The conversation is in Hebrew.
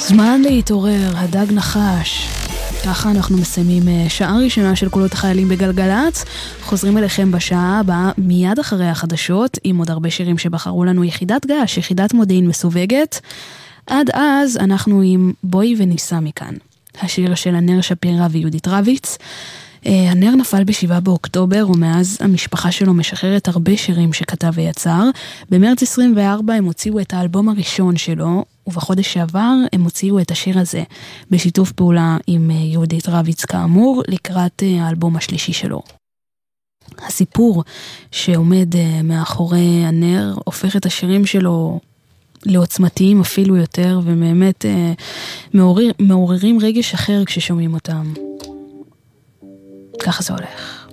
זמן להתעורר, הדג נחש. ככה אנחנו מסיימים שעה ראשונה של קולות החיילים בגלגלץ. חוזרים אליכם בשעה הבאה מיד אחרי החדשות, עם עוד הרבה שירים שבחרו לנו יחידת גש, יחידת מודיעין מסווגת. עד אז אנחנו עם בואי וניסע מכאן. השיר של הנר שפירא ויהודית רביץ. הנר נפל ב7 באוקטובר, ומאז המשפחה שלו משחררת הרבה שירים שכתב ויצר. במרץ 24 הם הוציאו את האלבום הראשון שלו, ובחודש שעבר הם הוציאו את השיר הזה, בשיתוף פעולה עם יהודית רביץ כאמור, לקראת האלבום השלישי שלו. הסיפור שעומד מאחורי הנר, הופך את השירים שלו לעוצמתיים אפילו יותר, ובאמת מעוררים רגש אחר כששומעים אותם. ככה זה הולך.